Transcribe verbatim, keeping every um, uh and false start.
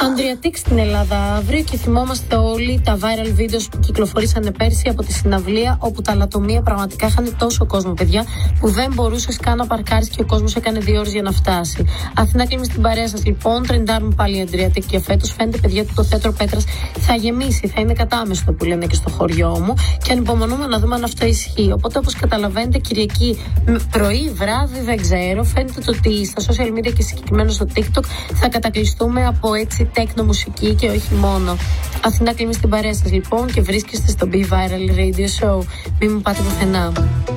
Adriatic στην Ελλάδα αύριο και θυμόμαστε όλοι τα viral videos που κυκλοφορήσανε πέρσι από τη συναυλία, όπου τα λατομεία πραγματικά είχαν τόσο κόσμο, παιδιά, που δεν μπορούσες καν να παρκάρεις και ο κόσμος έκανε δύο ώρες για να φτάσει. Αθηνά κλείνει στην παρέα σας λοιπόν, τρεντάρουν πάλι οι Adriatic και φέτος φαίνεται, παιδιά, ότι το θέατρο Πέτρας θα γεμίσει, θα είναι κατάμεστο που λένε και στο χωριό μου και ανυπομονούμε να δούμε αν αυτό ισχύει. Οπότε, όπως καταλαβαίνετε, Κυριακή πρωί, βράδυ, δεν ξέρω, φαίνεται το ότι στα social media και συγκεκριμένα στο TikTok θα κατακλειστούμε από έτσι τέκνο μουσική και όχι μόνο. Αθηνά κλείνει στην παρέα σας λοιπόν και βρίσκεστε στο Be Viral Radio Show. Μην μου πάτε πουθενά.